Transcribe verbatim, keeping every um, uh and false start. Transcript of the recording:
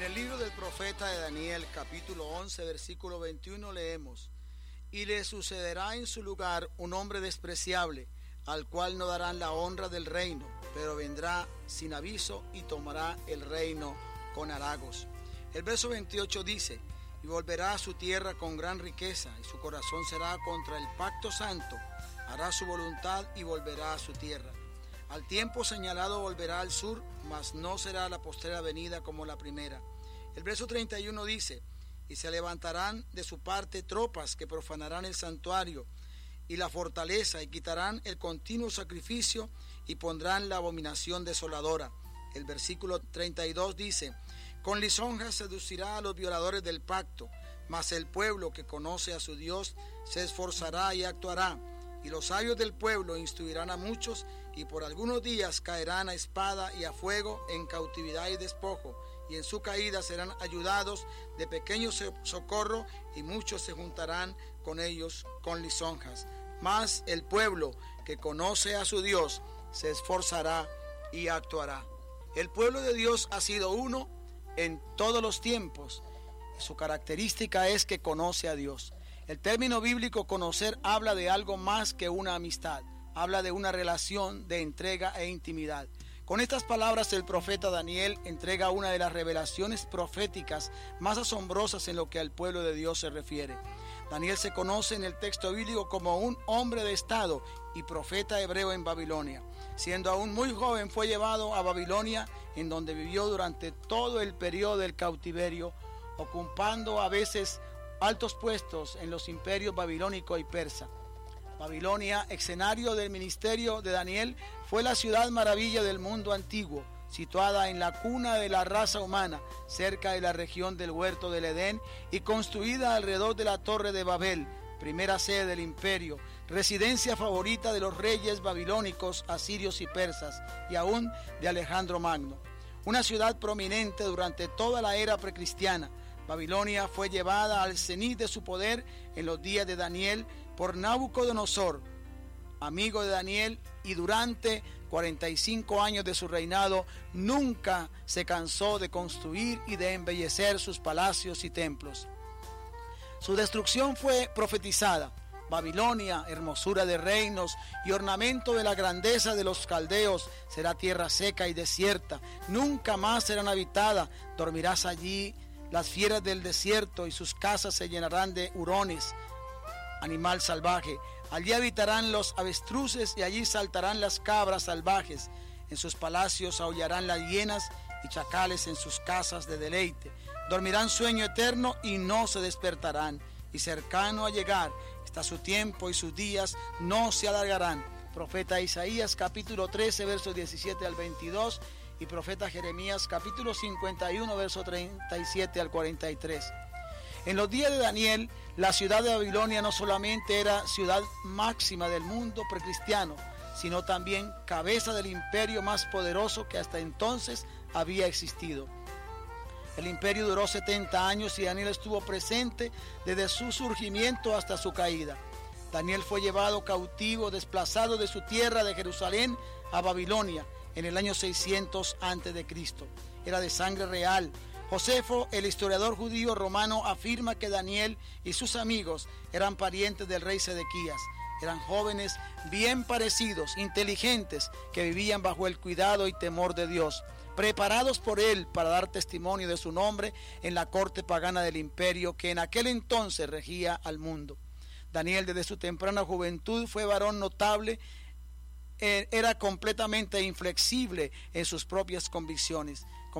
el libro del profeta de Daniel, capítulo once, versículo veintiuno, leemos: Y le sucederá en su lugar un hombre despreciable, al cual no darán la honra del reino, pero vendrá sin aviso y tomará el reino con halagos. El verso veintiocho dice: Y volverá a su tierra con gran riqueza, y su corazón será contra el pacto santo, hará su voluntad y volverá a su tierra. Al tiempo señalado volverá al sur, mas no será la postrera venida como la primera. El verso treinta y uno dice: Y se levantarán de su parte tropas que profanarán el santuario y la fortaleza, y quitarán el continuo sacrificio y pondrán la abominación desoladora. El versículo treinta y dos dice: Con lisonjas seducirá a los violadores del pacto, mas el pueblo que conoce a su Dios se esforzará y actuará. Y los sabios del pueblo instruirán a muchos, y por algunos días caerán a espada y a fuego, en cautividad y despojo, y en su caída serán ayudados de pequeño socorro, y muchos se juntarán con ellos con lisonjas. Mas el pueblo que conoce a su Dios se esforzará y actuará. El pueblo de Dios ha sido uno en todos los tiempos. Su característica es que conoce a Dios. El término bíblico conocer habla de algo más que una amistad, habla de una relación de entrega e intimidad. Con estas palabras el profeta Daniel entrega una de las revelaciones proféticas más asombrosas en lo que al pueblo de Dios se refiere. Daniel se conoce en el texto bíblico como un hombre de estado y profeta hebreo en Babilonia. Siendo aún muy joven fue llevado a Babilonia, en donde vivió durante todo el periodo del cautiverio, ocupando a veces altos puestos en los imperios babilónico y persa. Babilonia, escenario del ministerio de Daniel, fue la ciudad maravilla del mundo antiguo, situada en la cuna de la raza humana, cerca de la región del huerto del Edén y construida alrededor de la torre de Babel, primera sede del imperio, residencia favorita de los reyes babilónicos, asirios y persas, y aún de Alejandro Magno. Una ciudad prominente durante toda la era precristiana, Babilonia fue llevada al cenit de su poder en los días de Daniel por Nabucodonosor, amigo de Daniel, y durante cuarenta y cinco años de su reinado nunca se cansó de construir y de embellecer sus palacios y templos. Su destrucción fue profetizada. Babilonia, hermosura de reinos y ornamento de la grandeza de los caldeos, será tierra seca y desierta, nunca más serán habitada, dormirás allí las fieras del desierto, y sus casas se llenarán de hurones, animal salvaje. Allí habitarán los avestruces y allí saltarán las cabras salvajes. En sus palacios aullarán las hienas y chacales en sus casas de deleite. Dormirán sueño eterno y no se despertarán. Y cercano a llegar está su tiempo y sus días no se alargarán. Profeta Isaías capítulo trece versos diecisiete al veintidós. Y profeta Jeremías capítulo cincuenta y uno verso treinta y siete al cuarenta y tres. En los días de Daniel, la ciudad de Babilonia no solamente era ciudad máxima del mundo precristiano, sino también cabeza del imperio más poderoso que hasta entonces había existido. El imperio duró setenta años y Daniel estuvo presente desde su surgimiento hasta su caída. Daniel fue llevado cautivo, desplazado de su tierra de Jerusalén a Babilonia en el año seiscientos antes de Cristo. Era de sangre real. Josefo, el historiador judío romano, afirma que Daniel y sus amigos eran parientes del rey Sedequías. Eran jóvenes bien parecidos, inteligentes, que vivían bajo el cuidado y temor de Dios, preparados por él para dar testimonio de su nombre en la corte pagana del imperio que en aquel entonces regía al mundo. Daniel desde su temprana juventud fue varón notable. Era completamente inflexible en sus propias convicciones.